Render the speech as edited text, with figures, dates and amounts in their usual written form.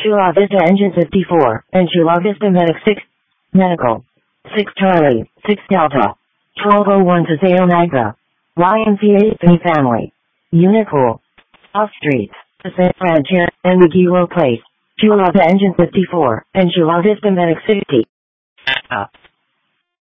Chula Vista Engine 54, and Chula Vista Medic 6, Medical, 6 Charlie, 6 Delta, 1201 Paseo Magda, YMCA Family, Unipool, Off Street, the San Frontier, and McGee Place, Chula Vista Engine 54, and Chula Vista Medic 60.